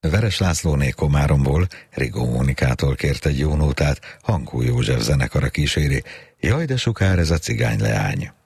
Veres Lászlóné Komáromból, Rigó Mónikától kért egy jó nótát, Hankó József zenekara kíséri. Jaj, de sokár ez a cigány leány.